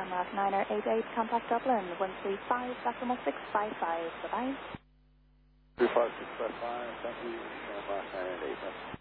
Landmark 9088, contact Dublin, 135.655, bye-bye. 35655, thank you, Landmark 988.